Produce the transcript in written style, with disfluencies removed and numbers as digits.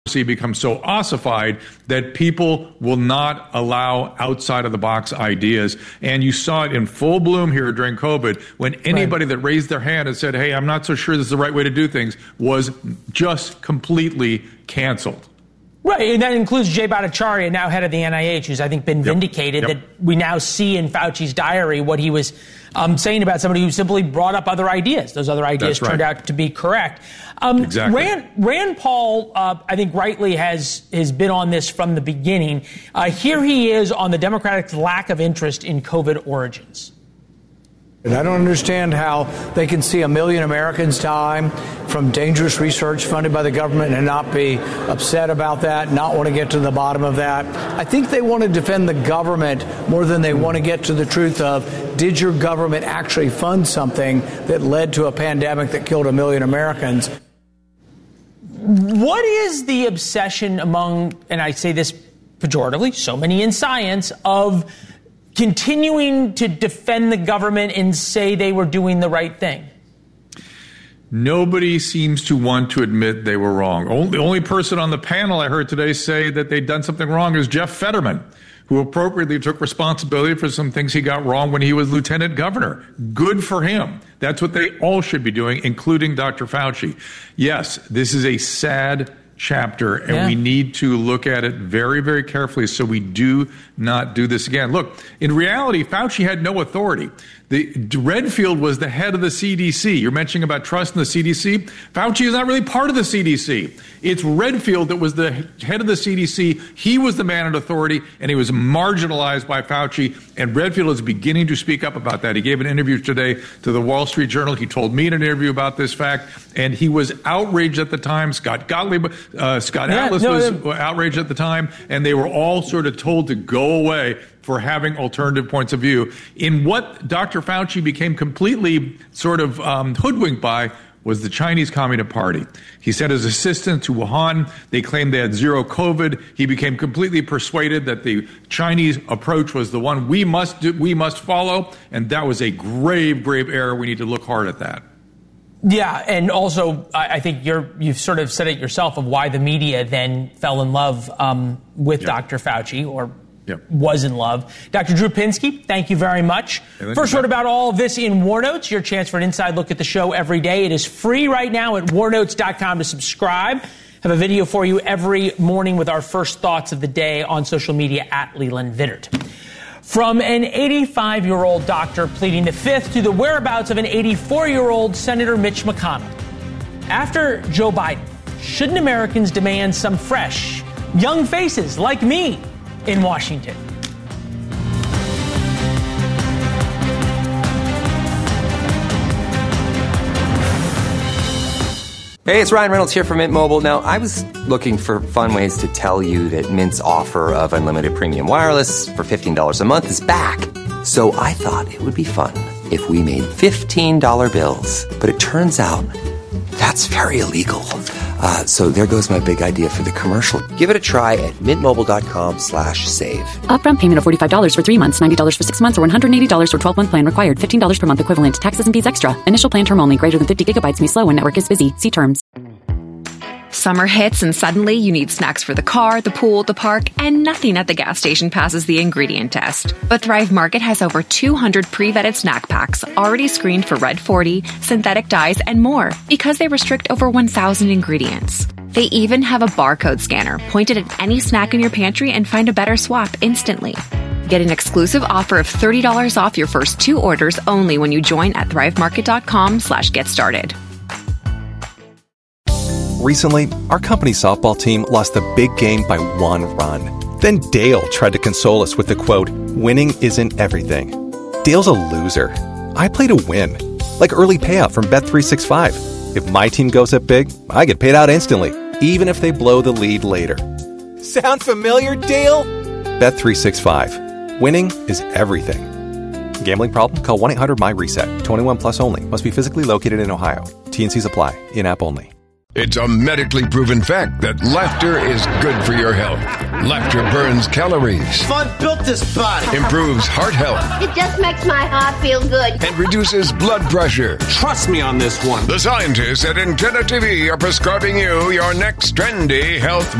becomes so ossified that people will not allow outside of the box ideas. And you saw it in full bloom here during COVID when anybody that raised their hand and said, hey, I'm not so sure this is the right way to do things, was just completely canceled. Right, and that includes Jay Bhattacharya, now head of the NIH, who's, I think, been vindicated that we now see in Fauci's diary what he was saying about somebody who simply brought up other ideas. Those other ideas turned out to be correct. Exactly. Rand Paul, I think, rightly has been on this from the beginning. Here he is on the Democratic lack of interest in COVID origins. And I don't understand how they can see 1 million Americans dying from dangerous research funded by the government and not be upset about that, not want to get to the bottom of that. I think they want to defend the government more than they want to get to the truth of, did your government actually fund something that led to a pandemic that killed 1 million Americans? What is the obsession among, and I say this pejoratively, so many in science, of continuing to defend the government and say they were doing the right thing? Nobody seems to want to admit they were wrong. The only person on the panel I heard today say that they'd done something wrong is Jeff Fetterman, who appropriately took responsibility for some things he got wrong when he was lieutenant governor. Good for him. That's what they all should be doing, including Dr. Fauci. Yes, this is a sad chapter, and we need to look at it very, very carefully so we do not do this again. Look, in reality, Fauci had no authority. Redfield was the head of the CDC. You're mentioning about trust in the CDC. Fauci is not really part of the CDC. It's Redfield that was the head of the CDC. He was the man in authority, and he was marginalized by Fauci. And Redfield is beginning to speak up about that. He gave an interview today to the Wall Street Journal. He told me in an interview about this fact, and he was outraged at the time. Scott Gottlieb, Atlas was outraged at the time, and they were all sort of told to go away for having alternative points of view. In what Dr. Fauci became completely sort of hoodwinked by was the Chinese Communist Party. He sent his assistant to Wuhan. They claimed they had zero COVID. He became completely persuaded that the Chinese approach was the one we must follow, and that was a grave, grave error. We need to look hard at that. Yeah, and also I think you've sort of said it yourself of why the media then fell in love with Dr. Fauci, or was in love. Dr. Drew Pinsky, thank you very much. First word about all of this in War Notes, your chance for an inside look at the show every day. It is free right now at warnotes.com to subscribe. Have a video for you every morning with our first thoughts of the day on social media at Leland Vittert. From an 85-year-old doctor pleading the fifth to the whereabouts of an 84-year-old Senator Mitch McConnell. After Joe Biden, shouldn't Americans demand some fresh, young faces like me in Washington? Hey, it's Ryan Reynolds here from Mint Mobile. Now, I was looking for fun ways to tell you that Mint's offer of unlimited premium wireless for $15 a month is back. So I thought it would be fun if we made $15 bills. But it turns out that's very illegal. So there goes my big idea for the commercial. Give it a try at mintmobile.com/save. Upfront payment of $45 for 3 months, $90 for 6 months, or $180 for 12-month plan required. $15 per month equivalent. Taxes and fees extra. Initial plan term only. Greater than 50 gigabytes may slow when network is busy. See terms. Summer hits and suddenly you need snacks for the car, the pool, the park, and nothing at the gas station passes the ingredient test. But Thrive Market has over 200 pre-vetted snack packs already screened for Red 40, synthetic dyes, and more because they restrict over 1,000 ingredients. They even have a barcode scanner pointed at any snack in your pantry and find a better swap instantly. Get an exclusive offer of $30 off your first 2 orders only when you join at thrivemarket.com/get started. Recently, our company softball team lost the big game by 1 run. Then Dale tried to console us with the quote, "Winning isn't everything." Dale's a loser. I play to win. Like early payout from Bet365. If my team goes up big, I get paid out instantly, even if they blow the lead later. Sound familiar, Dale? Bet365. Winning is everything. Gambling problem? Call 1-800-MY-RESET. 21 plus only. Must be physically located in Ohio. T&Cs apply. In-app only. It's a medically proven fact that laughter is good for your health. Laughter burns calories. Fun built this body. Improves heart health. It just makes my heart feel good. And reduces blood pressure. Trust me on this one. The scientists at Antenna TV are prescribing you your next trendy health